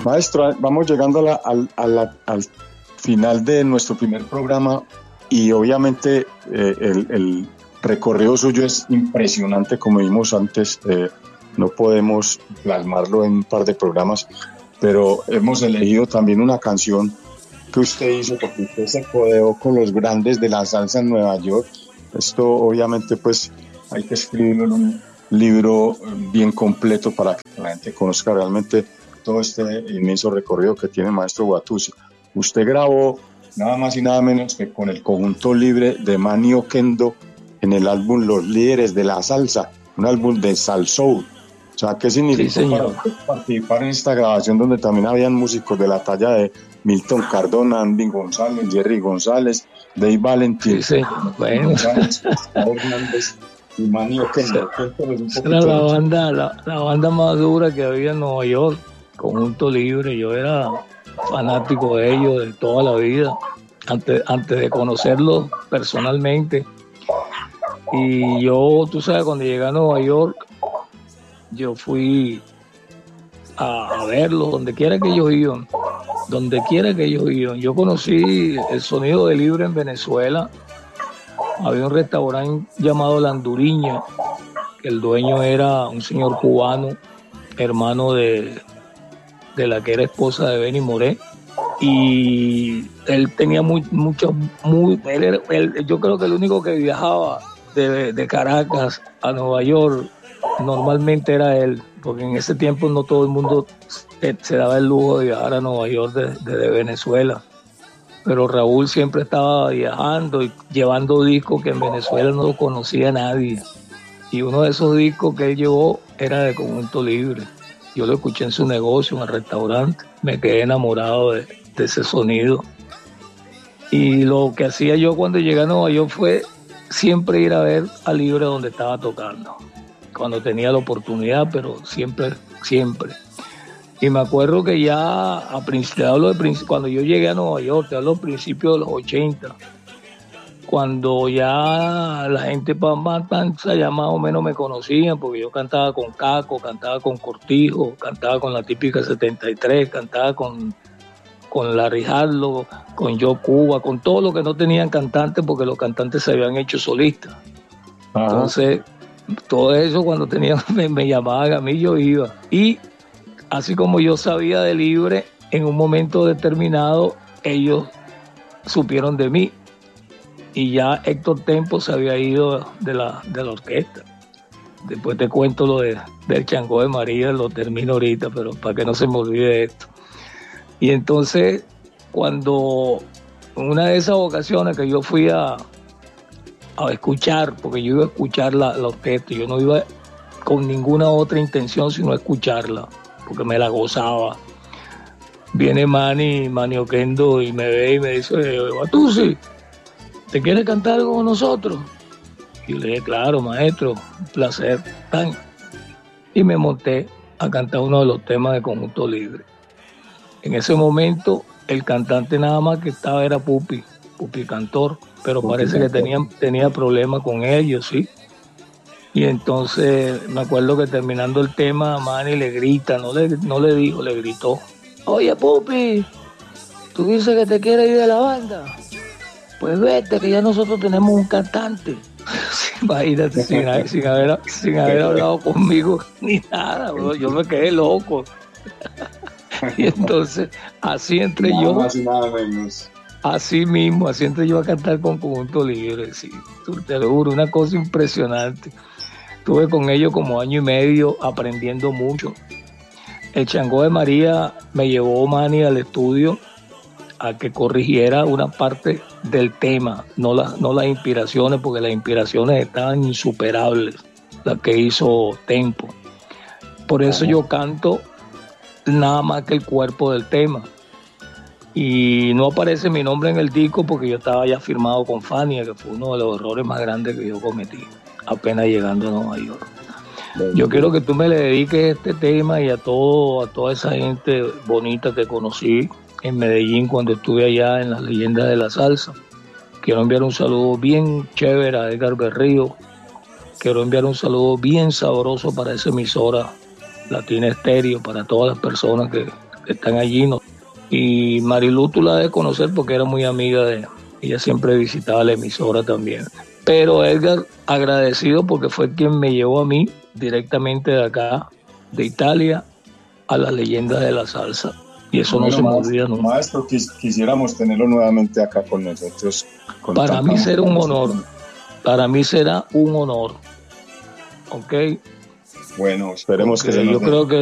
Maestro, vamos llegando al final de nuestro primer programa y obviamente el recorrido suyo es impresionante, como vimos antes, no podemos plasmarlo en un par de programas, pero hemos elegido también una canción que usted hizo porque usted se codeó con los grandes de la salsa en Nueva York. Esto obviamente pues hay que escribirlo en un libro bien completo para que la gente conozca realmente todo este inmenso recorrido que tiene el maestro Watusi. Usted grabó nada más y nada menos que con el conjunto libre de Manny Oquendo en el álbum Los Líderes de la Salsa, un álbum de salsoul. O sea, ¿qué significó para usted participar en esta grabación donde también habían músicos de la talla de Milton Cardona, Andy González, Jerry González, Dave Valentín, bueno. González, Hernández y Manny Oquendo? Era la banda más dura que había en Nueva York, conjunto libre. Yo era fanático de ellos de toda la vida, antes de conocerlos personalmente. Y yo, tú sabes, cuando llegué a Nueva York, yo fui a verlos donde quiera que ellos iban. Yo conocí el sonido de libre en Venezuela. Había un restaurante llamado La Anduriña, que el dueño era un señor cubano, hermano de la que era esposa de Benny Moré. Y él tenía yo creo que el único que viajaba de Caracas a Nueva York normalmente era él, porque en ese tiempo no todo el mundo se daba el lujo de viajar a Nueva York desde Venezuela, pero Raúl siempre estaba viajando y llevando discos que en Venezuela no lo conocía nadie, y uno de esos discos que él llevó era de Conjunto Libre. Yo lo escuché en su negocio, en el restaurante, me quedé enamorado de ese sonido, y lo que hacía yo cuando llegué a Nueva York fue siempre ir a ver a Libre donde estaba tocando, cuando tenía la oportunidad, pero siempre. Y me acuerdo que ya cuando yo llegué a Nueva York, te hablo al principio de los 80, cuando ya la gente para Matanza ya más o menos me conocían, porque yo cantaba con Caco, cantaba con Cortijo, cantaba con la típica 73, cantaba con Larry Harlow, con Joe Cuba, con todo lo que no tenían cantantes, porque los cantantes se habían hecho solistas. Ajá. Entonces, todo eso cuando me llamaban a mí, yo iba. Y así como yo sabía de Libre, en un momento determinado ellos supieron de mí, y ya Héctor Tempo se había ido de la orquesta. Después te cuento lo del Changó de María, lo termino ahorita, pero para que no se me olvide esto. Y entonces, cuando una de esas ocasiones que yo fui a escuchar, porque yo iba a escuchar la orquesta, yo no iba con ninguna otra intención sino escucharla, porque me la gozaba. Viene Manny Oquendo y me ve y me dice: Watusi, ¿te quieres cantar algo con nosotros? Y yo le dije: claro, maestro, un placer. Y me monté a cantar uno de los temas de Conjunto Libre. En ese momento el cantante nada más que estaba era Pupi Cantor, pero parece que tenía problemas con ellos, ¿sí? Y entonces me acuerdo que terminando el tema, Manny le grita, no le dijo, le gritó: oye, Pupi, ¿tú dices que te quieres ir de la banda? Pues vete, que ya nosotros tenemos un cantante. Imagínate, sin haber hablado conmigo ni nada, bro. Yo me quedé loco. Y entonces, así entré yo. Más y nada menos. Así mismo, así entré yo a cantar con Conjunto Libre. Sí, te lo juro, una cosa impresionante. Estuve con ellos como 1 año y medio aprendiendo mucho. El Changó de María me llevó Manny al estudio a que corrigiera una parte del tema, no las inspiraciones, porque las inspiraciones estaban insuperables, las que hizo Tempo. Por eso yo canto nada más que el cuerpo del tema. Y no aparece mi nombre en el disco porque yo estaba ya firmado con Fania, que fue uno de los errores más grandes que yo cometí, apenas llegando a Nueva York. Yo quiero que tú me le dediques este tema y a toda esa gente bonita que conocí en Medellín cuando estuve allá en las Leyendas de la Salsa. Quiero enviar un saludo bien chévere a Edgar Berrío. Quiero enviar un saludo bien sabroso para esa emisora Latina Estéreo, para todas las personas que están allí, ¿no? Y Marilu tú la debes conocer porque era muy amiga de ella, siempre visitaba la emisora también. Pero Edgar, agradecido porque fue quien me llevó a mí directamente de acá, de Italia, a la leyenda de la salsa. Y eso no se me olvida nunca. Maestro, quisiéramos tenerlo nuevamente acá con nosotros. Para mí será un honor. Para mí será un honor. ¿Ok? Bueno, esperemos que yo creo que